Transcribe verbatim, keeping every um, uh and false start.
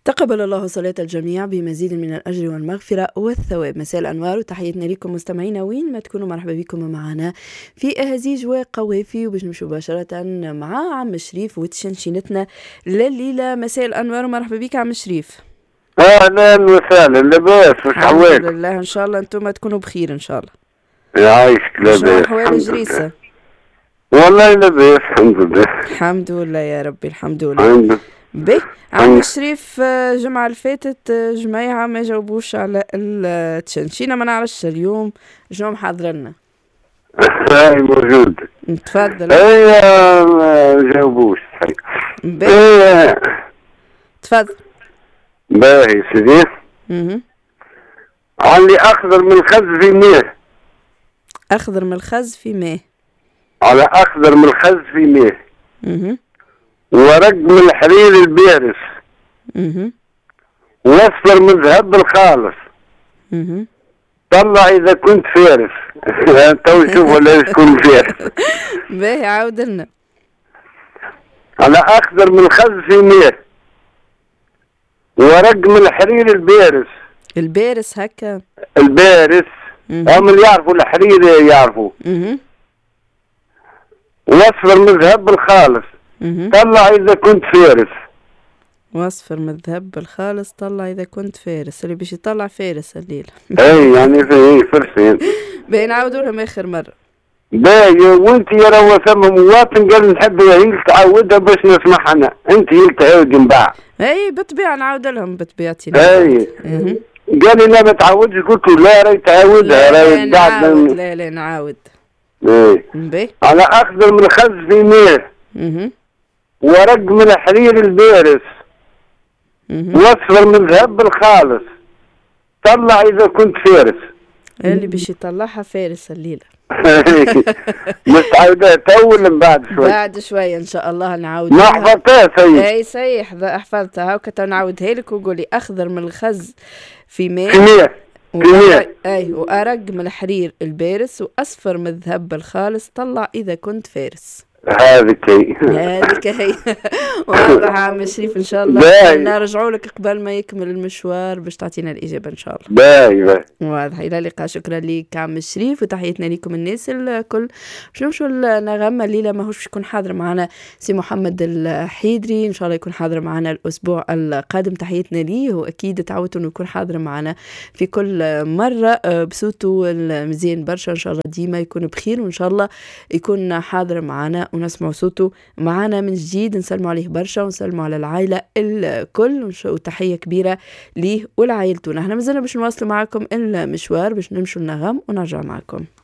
تقبل الله صلاة الجميع بمزيد من الأجر والمغفرة والثواب. مساء الأنوار وتحياتنا لكم مستمعينا وين ما تكونوا، مرحبا بكم معنا في أهازيج وقوافي، وباش نمشي مباشرة مع عم شريف وتشنشينتنا لليلة. مساء الأنوار ومرحبا بك عم شريف. اهلا وسهلا، لاباس؟ وش الحمد حوالك؟ لله ان شاء الله انتم تكونوا بخير ان شاء الله. يعيشك لاباس. شنو احوال جريسة؟ والله لاباس الحمد لله. الحمد لله يا ربي الحمد لله. الحمد به عم شريف، الجمعة اللي فاتت جماعة ما جاوبوش على التشنشينة، ما نعرفش اليوم شنو محضر لنا. هاي موجود. تفضل. اي ما جاوبوش صحيح. به تفضل. باهي سيدي. اها علي اخضر من الخز في ميه. اخضر من الخز في ماء. على اخضر من الخز في ميه. اها ورق من الحرير البارس. اها واصفر من ذهب الخالص. اها طلع اذا كنت فارس. تو شوف ولا تكون فارس. باهي عاود لنا. على اخضر من الخز في ميه. ورق من الحرير البارس. البارس هكا. البارس هم اللي يعرفوا الحرير يعرفوا. اها واصفر من ذهب الخالص. اها طلع اذا كنت فارس. واصفر من الذهب الخالص، طلع اذا كنت فارس. اللي باش يطلع فارس الليله. اي يعني في فرسين. باهي نعاودوا لهم اخر مره. باهي وانت يا روا ثم مواطن قال نحب هي تعودها باش نسمعها انا، انت هي تعاودي من بعد. اي بالطبيعه نعاود لهم بطبيعتي. اي اها قال لي لا ما تعودش، قلت له لا راهي تعودها راهي بعد. لا لا نعاود. اي باهي على اخضر من الخز في ميه. اها ورق من الحرير البارس. اها واصفر من ذهب الخالص. طلع اذا كنت فارس. اللي باش يطلعها فارس الليله. مستعودة تول من بعد شوي. بعد شوي ان شاء الله نعاود. ما حفظتها سيد. اي صحيح حفظتها هاكا، نعاودها لك وقولي اخضر من الخز في ماء. في مية. في مية. اي وارق من الحرير البارس، واصفر من الذهب الخالص، طلع اذا كنت فارس. هذيك هي. هذيك هي. واضح عم شريف ان شاء الله. نرجعوا لك قبل ما يكمل المشوار باش تعطينا الاجابه ان شاء الله. باي باي. واضح. الى اللقاء. شكرا لك عم شريف وتحياتنا لكم الناس الكل. باش نمشوا النغمه الليله، ماهوش باش يكون حاضر معنا سي محمد الحيدري، ان شاء الله يكون حاضر معنا الاسبوع القادم. تحياتنا ليه، واكيد تعودوا انه يكون حاضر معنا في كل مره بصوته المزيان برشا. ان شاء الله ديما يكون بخير، وان شاء الله يكون حاضر معنا ونسمع صوته معنا من جديد. نسلموا عليه برشا ونسلموا على العائلة الكل، وتحية كبيرة ليه ولعائلته. نحن مازلنا باش نواصلوا معكم المشوار، باش نمشوا النغم ونرجع معكم.